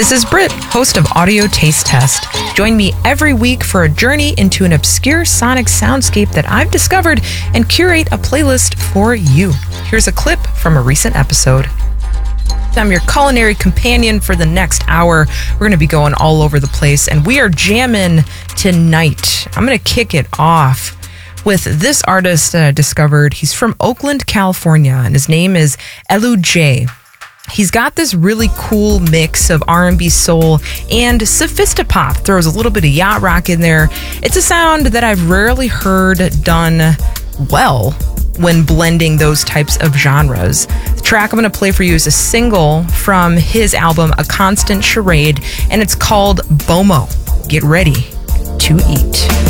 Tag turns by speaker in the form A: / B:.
A: This is Britt, host of Audio Taste Test. Join me every week for a journey into an obscure sonic soundscape that I've discovered and curate a playlist for you. Here's a clip from a recent episode. I'm your culinary companion for the next hour. We're going to be going all over the place, and we are jamming tonight. I'm going to kick it off with this artist that I discovered. He's from Oakland, California, and his name is Elu J. He's got this really cool mix of R&B soul and sophistopop. Throws a little bit of yacht rock in there. It's a sound that I've rarely heard done well when blending those types of genres. The track I'm going to play for you is a single from his album, A Constant Charade, and it's called Bomo. Get ready to eat.